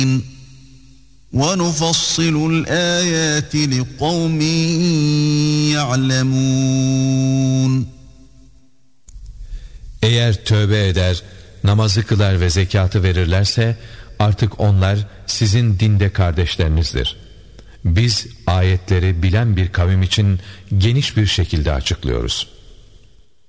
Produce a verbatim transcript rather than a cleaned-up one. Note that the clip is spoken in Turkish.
وَنُفَصِّلُ الْآيَاتِ لِقَوْمٍ يَعْلَمُونَ. Eğer tövbe eder, namazı kılar ve zekatı verirlerse artık onlar sizin dinde kardeşlerinizdir. Biz ayetleri bilen bir kavim için geniş bir şekilde açıklıyoruz.